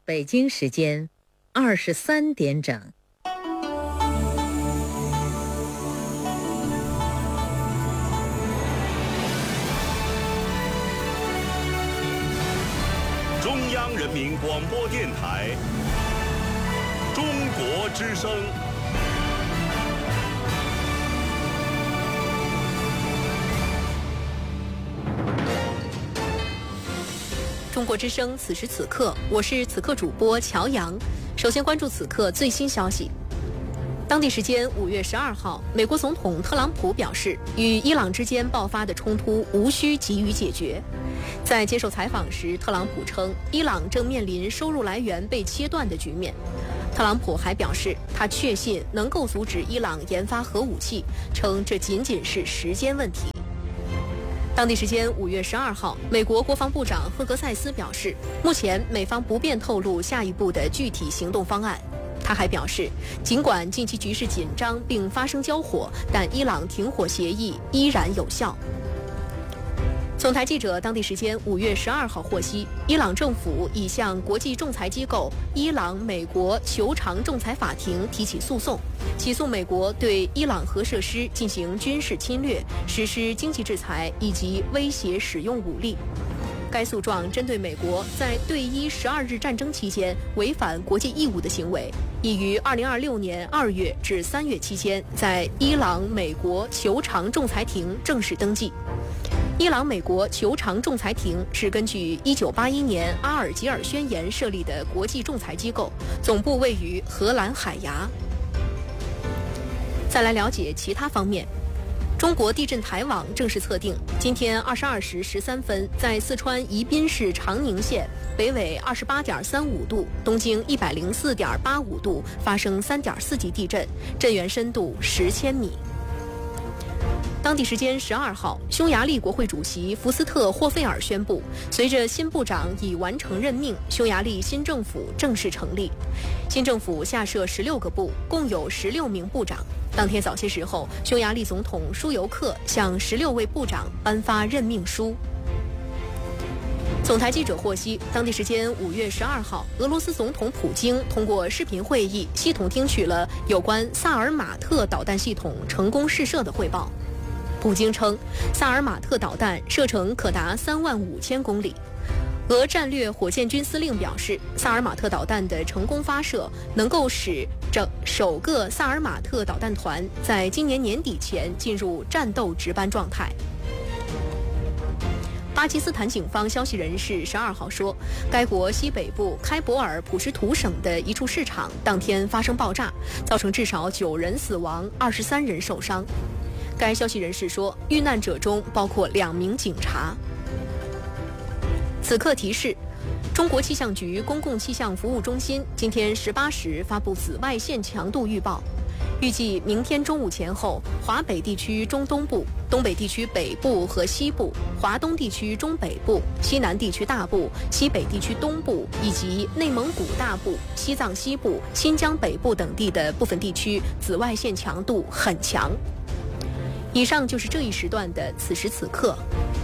北京时间23点整。 中央人民广播电台中国之声。 中国之声，此时此刻，我是此刻主播乔阳。首先关注此刻最新消息。当地时间5月12号，美国总统特朗普表示，与伊朗之间爆发的冲突无需急于解决。在接受采访时，特朗普称，伊朗正面临收入来源被切断的局面。特朗普还表示，他确信能够阻止伊朗研发核武器，称这仅仅是时间问题。当地时间5月12号，美国国防部长赫格塞斯表示，目前美方不便透露下一步的具体行动方案。他还表示，尽管近期局势紧张并发生交火，但伊朗停火协议依然有效。总台记者当地时间5月12号获悉，伊朗政府已向国际仲裁机构伊朗美国求偿仲裁法庭提起诉讼，起诉美国对伊朗核设施进行军事侵略、实施经济制裁以及威胁使用武力。该诉状针对美国在对伊12日战争期间违反国际义务的行为，已于2026年2月至3月期间在伊朗美国求偿仲裁庭正式登记。伊朗美国求偿仲裁庭是根据1981年阿尔及尔宣言设立的国际仲裁机构，总部位于荷兰海牙。再来了解其他方面。中国地震台网正式测定，今天22时13分，在四川宜宾市长宁县北纬28.35度、东经104.85度发生3.4级地震，震源深度10千米。当地时间12号，匈牙利国会主席福斯特·霍费尔宣布，随着新部长已完成任命，匈牙利新政府正式成立。新政府下设16个部，共有16名部长。当天早些时候，匈牙利总统舒尤克向16位部长颁发任命书。总台记者获悉，当地时间5月12号，俄罗斯总统普京通过视频会议系统听取了有关萨尔马特导弹系统成功试射的汇报。普京称，萨尔马特导弹射程可达35000公里。俄战略火箭军司令表示，萨尔马特导弹的成功发射能够使首个萨尔马特导弹团在今年年底前进入战斗值班状态。巴基斯坦警方消息人士12号说，该国西北部开伯尔普什图省的一处市场当天发生爆炸，造成至少9人死亡，23人受伤。该消息人士说，遇难者中包括2名警察。此刻提示，中国气象局公共气象服务中心今天18时发布紫外线强度预报，预计明天中午前后，华北地区中东部、东北地区北部和西部、华东地区中北部、西南地区大部、西北地区东部以及内蒙古大部、西藏西部、新疆北部等地的部分地区紫外线强度很强。以上就是这一时段的此时此刻。